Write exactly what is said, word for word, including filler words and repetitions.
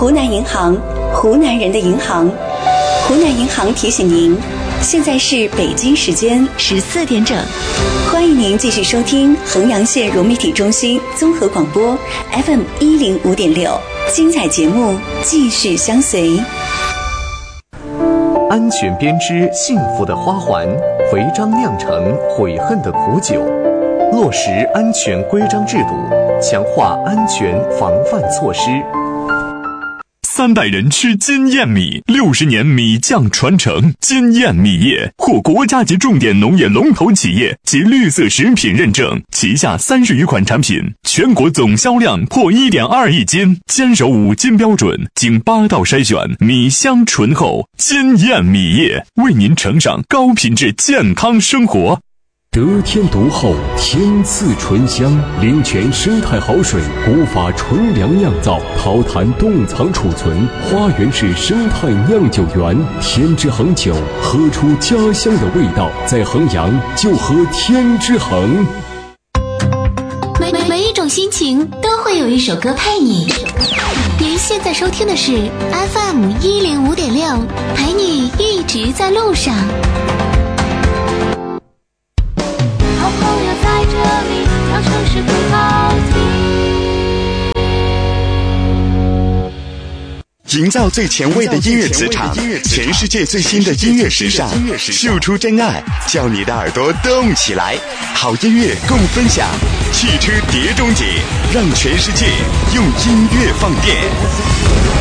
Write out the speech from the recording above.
湖南银行，湖南人的银行。湖南银行提醒您，现在是北京时间十四点整，欢迎您继续收听衡阳县融媒体中心综合广播 F M 一零五点六，精彩节目继续相随。 安全编织幸福的花环，违章酿成悔恨的苦酒。落实安全规章制度，强化安全防范措施。 三代人吃金燕米，六十年米酱传承。金燕米业获国家级重点农业龙头企业及绿色食品认证，旗下三十余款产品，全国总销量破 一点二亿斤，坚守五金标准，经八道筛选，米香醇厚。金燕米业为您呈上高品质健康生活。 得天独厚，天赐醇香，灵泉生态好水，古法纯粮酿造，陶坛冻藏储存，花园式生态酿酒园，天之恒酒，喝出家乡的味道，在衡阳就喝天之恒。 每每一种心情都会有一首歌配你。您现在收听的是 F M 一零五点六，陪你一直在路上。 好朋友在这里，让城市更好听。 营造最前卫的音乐磁场，全世界最新的音乐时尚，秀出真爱，叫你的耳朵动起来。好音乐共分享，汽车碟中谍，让全世界用音乐放电。